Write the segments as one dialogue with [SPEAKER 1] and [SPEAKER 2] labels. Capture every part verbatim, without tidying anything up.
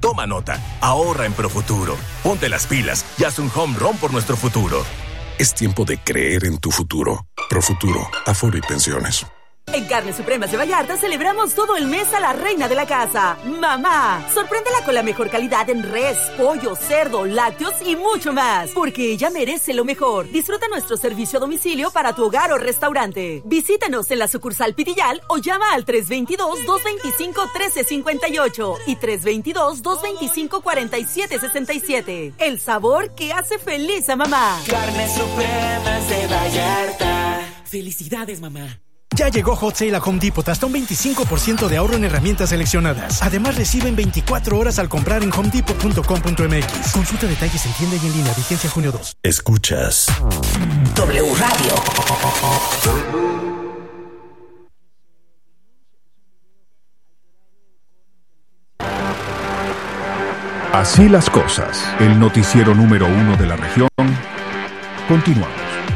[SPEAKER 1] Toma nota, ahorra en Profuturo. Ponte las pilas y haz un home run por nuestro futuro.
[SPEAKER 2] Es tiempo de creer en tu futuro. Profuturo, Afore y Pensiones.
[SPEAKER 3] En Carnes Supremas de Vallarta celebramos todo el mes a la reina de la casa, mamá. Sorpréndela con la mejor calidad en res, pollo, cerdo, lácteos y mucho más, porque ella merece lo mejor. Disfruta nuestro servicio a domicilio para tu hogar o restaurante. Visítanos en la sucursal Pitillal o llama al tres veintidós, dos veinticinco, trece cincuenta y ocho y tres veintidós, dos veinticinco, cuarenta y siete sesenta y siete. El sabor que hace feliz a mamá.
[SPEAKER 4] Carnes Supremas de Vallarta. Felicidades, mamá.
[SPEAKER 5] Ya llegó Hot Sale a Home Depot, hasta un veinticinco por ciento de ahorro en herramientas seleccionadas. Además, reciben veinticuatro horas al comprar en home depot punto com punto m x. Consulta detalles en tienda y en línea, vigencia junio dos.
[SPEAKER 2] Escuchas
[SPEAKER 4] W Radio.
[SPEAKER 6] Así las cosas, el noticiero número uno de la región. Continuamos.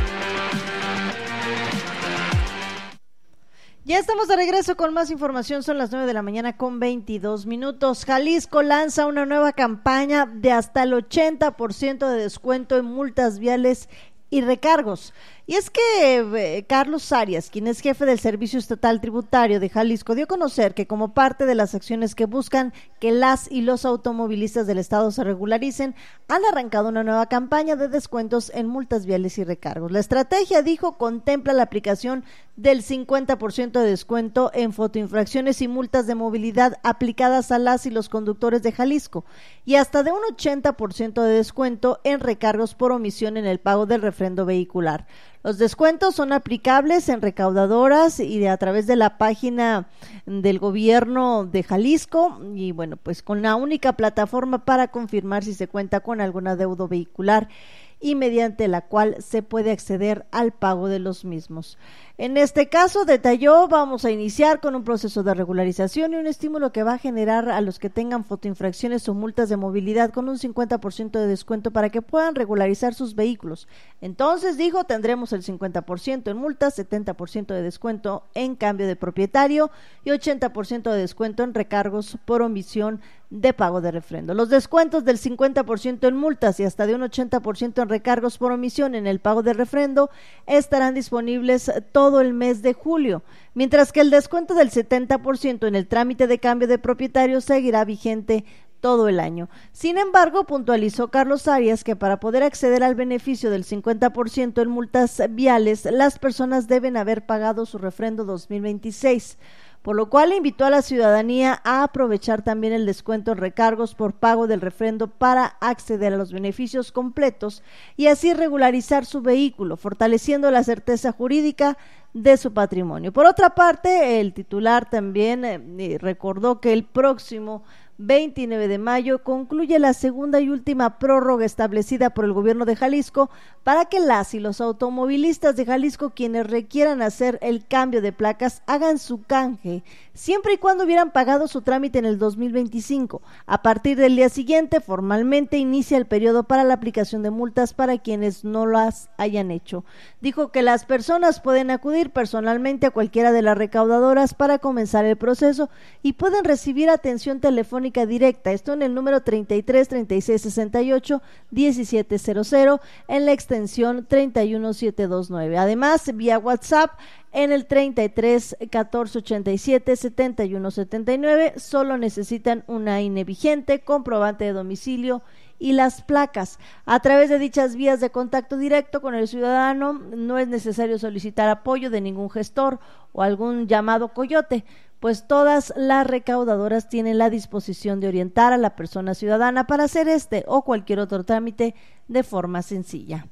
[SPEAKER 7] Ya estamos de regreso con más información, son las nueve de la mañana con veintidós minutos. Jalisco lanza una nueva campaña de hasta el ochenta por ciento de descuento en multas viales y recargos. Y es que eh, Carlos Arias, quien es jefe del Servicio Estatal Tributario de Jalisco, dio a conocer que como parte de las acciones que buscan que las y los automovilistas del estado se regularicen, han arrancado una nueva campaña de descuentos en multas viales y recargos. La estrategia, dijo, contempla la aplicación del cincuenta por ciento de descuento en fotoinfracciones y multas de movilidad aplicadas a las y los conductores de Jalisco y hasta de un ochenta por ciento de descuento en recargos por omisión en el pago del refrendo vehicular. Los descuentos son aplicables en recaudadoras y de, a través de la página del gobierno de Jalisco y bueno, pues con la única plataforma para confirmar si se cuenta con algún adeudo vehicular y mediante la cual se puede acceder al pago de los mismos. En este caso, detalló, vamos a iniciar con un proceso de regularización y un estímulo que va a generar a los que tengan fotoinfracciones o multas de movilidad con un cincuenta por ciento de descuento para que puedan regularizar sus vehículos. Entonces, dijo, tendremos el cincuenta por ciento en multas, setenta por ciento de descuento en cambio de propietario y ochenta por ciento de descuento en recargos por omisión de pago de refrendo. Los descuentos del cincuenta por ciento en multas y hasta de un ochenta por ciento en recargos por omisión en el pago de refrendo estarán disponibles todo el mes de julio, mientras que el descuento del setenta por ciento en el trámite de cambio de propietario seguirá vigente todo el año. Sin embargo, puntualizó Carlos Arias que para poder acceder al beneficio del cincuenta por ciento en multas viales, las personas deben haber pagado su refrendo dos mil veintiséis. Por lo cual invitó a la ciudadanía a aprovechar también el descuento en recargos por pago del refrendo para acceder a los beneficios completos y así regularizar su vehículo, fortaleciendo la certeza jurídica de su patrimonio. Por otra parte, el titular también eh, recordó que el próximo veintinueve de mayo concluye la segunda y última prórroga establecida por el gobierno de Jalisco para que las y los automovilistas de Jalisco quienes requieran hacer el cambio de placas hagan su canje, siempre y cuando hubieran pagado su trámite en el dos mil veinticinco. A partir del día siguiente, formalmente inicia el periodo para la aplicación de multas para quienes no las hayan hecho. Dijo que las personas pueden acudir personalmente a cualquiera de las recaudadoras para comenzar el proceso y pueden recibir atención telefónica directa, esto en el número treinta y tres, treinta y seis, sesenta y ocho, diecisiete cero cero en la extensión treinta y uno, setecientos veintinueve. Además, vía WhatsApp en el treinta y tres, catorce ochenta y siete, setenta y uno setenta y nueve, solo necesitan una I N E vigente, comprobante de domicilio y las placas. A través de dichas vías de contacto directo con el ciudadano, no es necesario solicitar apoyo de ningún gestor o algún llamado coyote, pues todas las recaudadoras tienen la disposición de orientar a la persona ciudadana para hacer este o cualquier otro trámite de forma sencilla.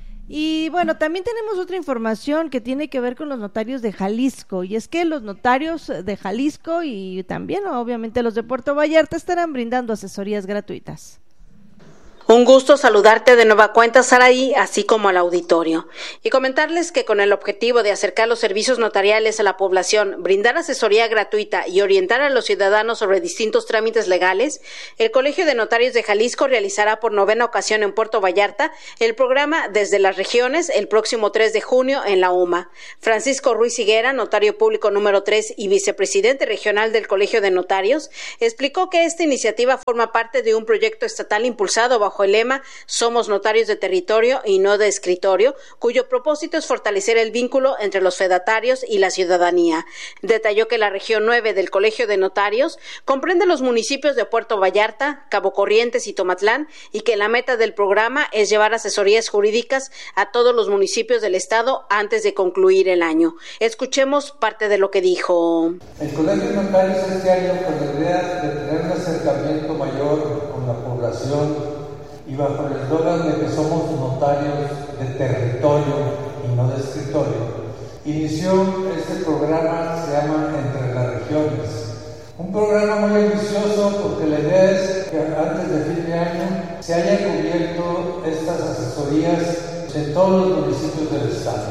[SPEAKER 7] Y bueno, también tenemos otra información que tiene que ver con los notarios de Jalisco, y es que los notarios de Jalisco y también obviamente los de Puerto Vallarta estarán brindando asesorías gratuitas.
[SPEAKER 8] Un gusto saludarte de nueva cuenta, Saraí, así como al auditorio. Y comentarles que con el objetivo de acercar los servicios notariales a la población, brindar asesoría gratuita y orientar a los ciudadanos sobre distintos trámites legales, el Colegio de Notarios de Jalisco realizará por novena ocasión en Puerto Vallarta el programa Desde las Regiones el próximo tres de junio en la U M A. Francisco Ruiz Higuera, notario público número tres y vicepresidente regional del Colegio de Notarios, explicó que esta iniciativa forma parte de un proyecto estatal impulsado bajo el lema Somos notarios de territorio y no de escritorio, cuyo propósito es fortalecer el vínculo entre los fedatarios y la ciudadanía. Detalló que la región nueve del Colegio de Notarios comprende los municipios de Puerto Vallarta, Cabo Corrientes y Tomatlán, y que la meta del programa es llevar asesorías jurídicas a todos los municipios del estado antes de concluir el año. Escuchemos parte de lo que dijo.
[SPEAKER 9] El Colegio de Notarios este año, con la idea de tener un acercamiento mayor con la población y bajo el eslogan de que somos notarios de territorio y no de escritorio, inició este programa, se llama Entre las Regiones. Un programa muy ambicioso porque la idea es que antes de fin de año se hayan cubierto estas asesorías en todos los municipios del estado.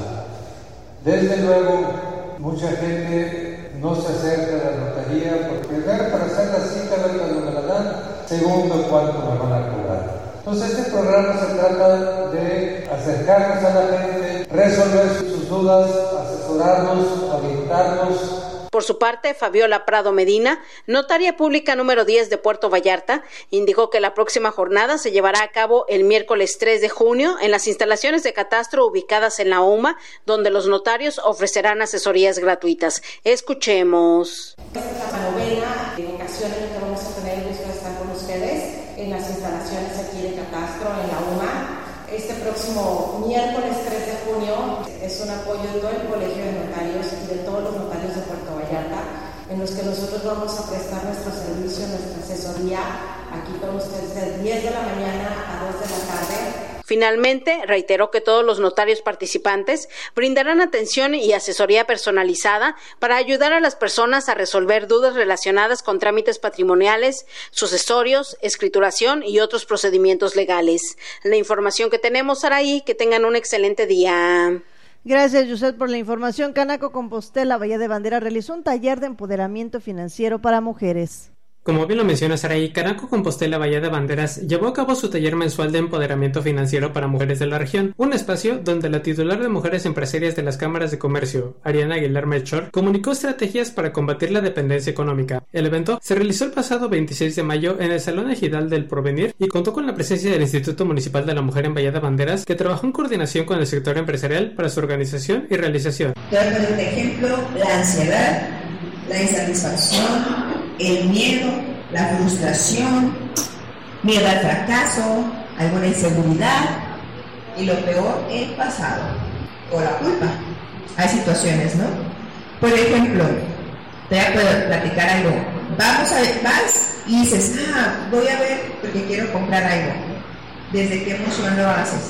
[SPEAKER 9] Desde luego, mucha gente no se acerca a la notaría porque primero para hacer la cita, ver cuando me la dan, segundo cuánto me van a cobrar. Entonces este programa se trata de acercarnos a la gente, resolver sus dudas, asesorarnos, orientarnos.
[SPEAKER 8] Por su parte, Fabiola Prado Medina, notaria pública número diez de Puerto Vallarta, indicó que la próxima jornada se llevará a cabo el miércoles tres de junio en las instalaciones de catastro ubicadas en la U M A, donde los notarios ofrecerán asesorías gratuitas. Escuchemos.
[SPEAKER 10] Esta es la novena en ocasiones que vamos a tener el gusto de estar con ustedes en las instalaciones aquí de catastro en la U M A. Este próximo miércoles tres de junio es un apoyo de todo el Colegio de Notarios y de todos los notarios de Puerto Vallarta, en los que nosotros vamos a prestar nuestro servicio, nuestra asesoría aquí con ustedes de diez de la mañana a dos de la tarde.
[SPEAKER 8] Finalmente, reiteró que todos los notarios participantes brindarán atención y asesoría personalizada para ayudar a las personas a resolver dudas relacionadas con trámites patrimoniales, sucesorios, escrituración y otros procedimientos legales. La información que tenemos, Saraí, que tengan un excelente día.
[SPEAKER 7] Gracias, Yusef, por la información. Canaco Compostela, Bahía de Bandera, realizó un taller de empoderamiento financiero para mujeres.
[SPEAKER 11] Como bien lo menciona Saraí, Canaco Compostela Bahía de Banderas llevó a cabo su taller mensual de empoderamiento financiero para mujeres de la región, un espacio donde la titular de Mujeres Empresarias de las Cámaras de Comercio, Ariana Aguilar Melchor, comunicó estrategias para combatir la dependencia económica. El evento se realizó el pasado veintiséis de mayo en el Salón Ejidal del Porvenir y contó con la presencia del Instituto Municipal de la Mujer en Bahía de Banderas, que trabajó en coordinación con el sector empresarial para su organización y realización.
[SPEAKER 12] Te voy a poner un ejemplo: la ansiedad, la insatisfacción, el miedo, la frustración, miedo al fracaso, alguna inseguridad y lo peor, el pasado o la culpa. Hay situaciones, ¿no? Por ejemplo, te voy a poder platicar algo. Vamos a ver, vas y dices, ah, voy a ver porque quiero comprar algo. ¿Desde qué emoción lo haces?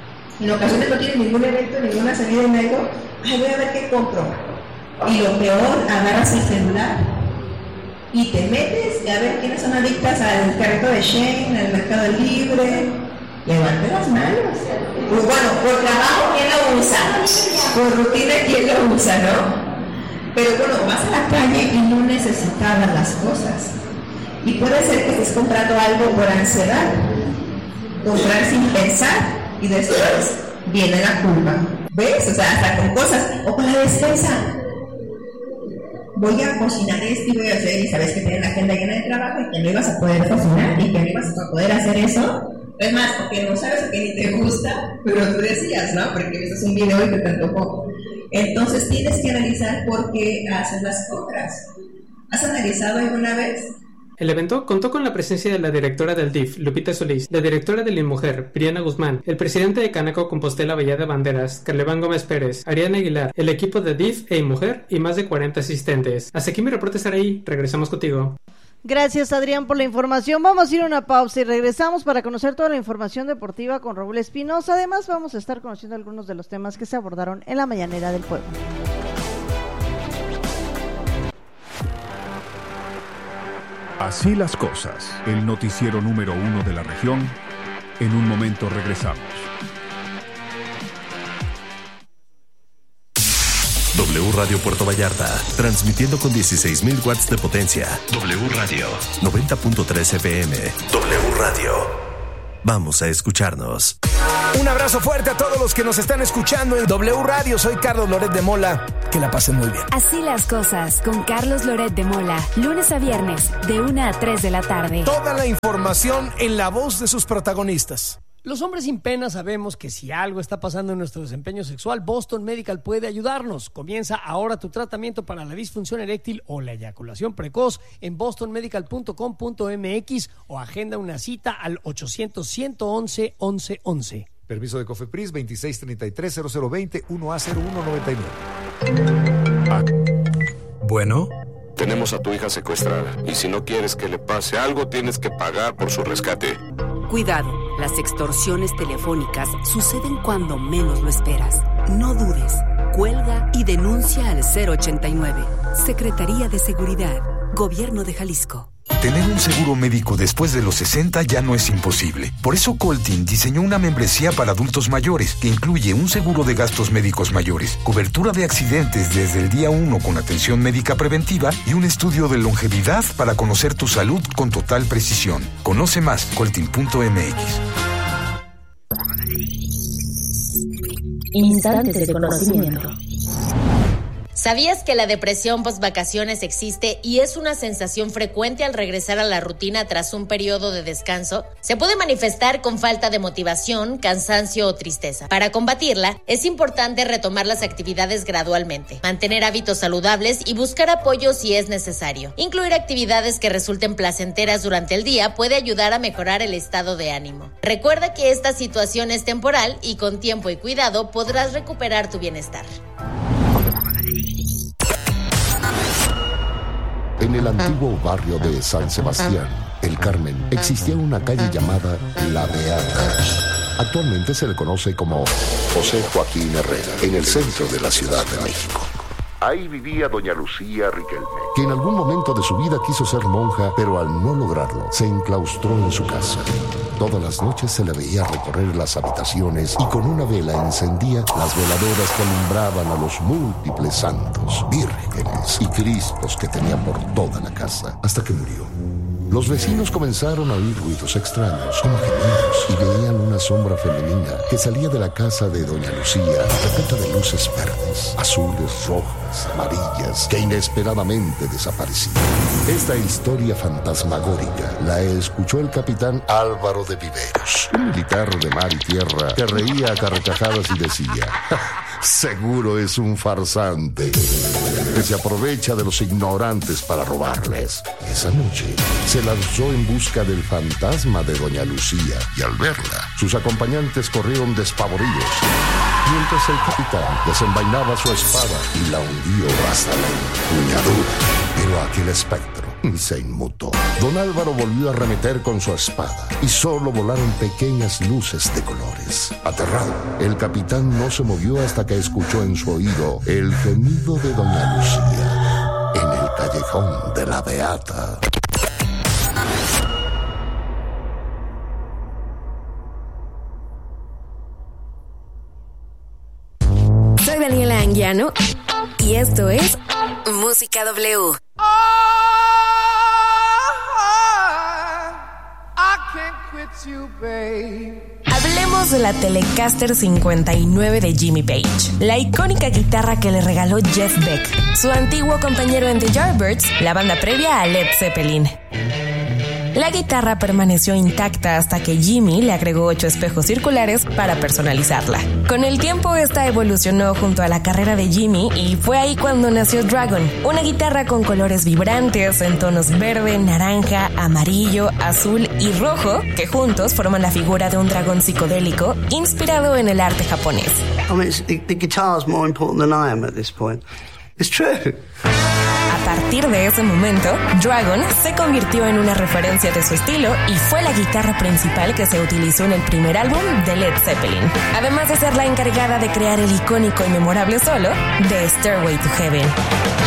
[SPEAKER 12] En ocasiones no tienes ningún evento, ninguna salida en algo, ay, voy a ver qué compro. Y lo peor, agarras el celular y te metes y a ver quiénes son adictas al carrito de Shein, al Mercado Libre. Levante las manos. Pues bueno, por trabajo, ¿quién lo usa? Por rutina, ¿quién lo usa, no? Pero bueno, vas a la calle y no necesitabas las cosas. Y puede ser que estés comprando algo por ansiedad, comprar sin pensar y después viene la culpa. ¿Ves? O sea, hasta con cosas, o con la despensa. Voy a cocinar esto y voy a hacer, y sabes que tienes la agenda llena de trabajo y que no ibas a poder cocinar y que no ibas a poder hacer eso. Es más, porque no sabes que ni te gusta, pero tú decías, ¿no? Porque ves un video y te antojó. Entonces tienes que analizar por qué haces las compras. ¿Has analizado alguna vez?
[SPEAKER 11] El evento contó con la presencia de la directora del D I F, Lupita Solís, la directora de Linmujer, Briana Guzmán, el presidente de Canaco Compostela Bahía de Banderas, Carleván Gómez Pérez, Ariana Aguilar, el equipo de D I F e Mujer y más de cuarenta asistentes. Hasta aquí mi reporte, Saraí. Regresamos contigo.
[SPEAKER 7] Gracias, Adrián, por la información. Vamos a ir a una pausa y regresamos para conocer toda la información deportiva con Raúl Espinosa. Además, vamos a estar conociendo algunos de los temas que se abordaron en la Mañanera del Pueblo.
[SPEAKER 6] Así las cosas, el noticiero número uno de la región, En un momento regresamos.
[SPEAKER 13] W Radio Puerto Vallarta, transmitiendo con dieciséis mil watts de potencia. W Radio, noventa punto tres F M. W Radio. Vamos a escucharnos.
[SPEAKER 14] Un abrazo fuerte a todos los que nos están escuchando en W Radio. Soy Carlos Loret de Mola. Que la pasen muy bien.
[SPEAKER 15] Así las cosas con Carlos Loret de Mola. Lunes a viernes, de una a tres de la tarde.
[SPEAKER 14] Toda la información en la voz de sus protagonistas.
[SPEAKER 16] Los hombres sin pena sabemos que si algo está pasando en nuestro desempeño sexual, Boston Medical puede ayudarnos. Comienza ahora tu tratamiento para la disfunción eréctil o la eyaculación precoz en boston medical punto com punto m x o agenda una cita al ochocientos, ciento once, once once.
[SPEAKER 17] Permiso de Cofepris veintiséis treinta y tres, cero cero veinte, uno A cero uno noventa y nueve.
[SPEAKER 18] Bueno.
[SPEAKER 19] Tenemos a tu hija secuestrada y si no quieres que le pase algo, tienes que pagar por su rescate.
[SPEAKER 20] Cuidado, las extorsiones telefónicas suceden cuando menos lo esperas. No dudes, cuelga y denuncia al cero ochenta y nueve. Secretaría de Seguridad, Gobierno de Jalisco.
[SPEAKER 18] Tener un seguro médico después de los sesenta ya no es imposible. Por eso Coltin diseñó una membresía para adultos mayores que incluye un seguro de gastos médicos mayores, cobertura de accidentes desde el día uno con atención médica preventiva y un estudio de longevidad para conocer tu salud con total precisión. Conoce más, coltin punto m x.
[SPEAKER 21] Instantes de conocimiento.
[SPEAKER 22] ¿Sabías que la depresión post-vacaciones existe y es una sensación frecuente al regresar a la rutina tras un periodo de descanso? Se puede manifestar con falta de motivación, cansancio o tristeza. Para combatirla, es importante retomar las actividades gradualmente, mantener hábitos saludables y buscar apoyo si es necesario. Incluir actividades que resulten placenteras durante el día puede ayudar a mejorar el estado de ánimo. Recuerda que esta situación es temporal y con tiempo y cuidado podrás recuperar tu bienestar.
[SPEAKER 23] En el antiguo barrio de San Sebastián, El Carmen, existía una calle llamada La Beata. Actualmente se le conoce como José Joaquín Herrera, en el centro de la Ciudad de México. Ahí vivía doña Lucía Riquelme, que en algún momento de su vida quiso ser monja, pero al no lograrlo, se enclaustró en su casa. Todas las noches se le veía recorrer las habitaciones y con una vela encendía las veladoras que alumbraban a los múltiples santos, vírgenes y cristos que tenía por toda la casa, hasta que murió. Los vecinos comenzaron a oír ruidos extraños, como gemidos, y veían una sombra femenina que salía de la casa de doña Lucía, repleta de luces verdes, azules, rojas, amarillas, que inesperadamente desaparecían. Esta historia fantasmagórica la escuchó el capitán Álvaro de Viveros, un militar de mar y tierra que reía a carcajadas y decía: seguro es un farsante que se aprovecha de los ignorantes para robarles. Esa noche se lanzó en busca del fantasma de doña Lucía y al verla, sus acompañantes corrieron despavoridos, mientras el capitán desenvainaba su espada y la hundió hasta la empuñadura. Pero aquel espectro se inmutó. Don Álvaro volvió a arremeter con su espada y solo volaron pequeñas luces de colores. Aterrado, el capitán no se movió hasta que escuchó en su oído el gemido de doña Lucía en el callejón de la Beata.
[SPEAKER 21] Soy Daniela Anguiano y esto es Música W. Hablemos de la Telecaster cincuenta y nueve de Jimmy Page, la icónica guitarra que le regaló Jeff Beck, su antiguo compañero en The Yardbirds, la banda previa a Led Zeppelin. La guitarra permaneció intacta hasta que Jimmy le agregó ocho espejos circulares para personalizarla. Con el tiempo esta evolucionó junto a la carrera de Jimmy y fue ahí cuando nació Dragon, una guitarra con colores vibrantes en tonos verde, naranja, amarillo, azul y rojo que juntos forman la figura de un dragón psicodélico inspirado en el arte japonés.
[SPEAKER 24] I mean, the, the guitar's more important than I am at this point. It's true.
[SPEAKER 21] A partir de ese momento, Dragon se convirtió en una referencia de su estilo y fue la guitarra principal que se utilizó en el primer álbum de Led Zeppelin, además de ser la encargada de crear el icónico y memorable solo de Stairway to Heaven.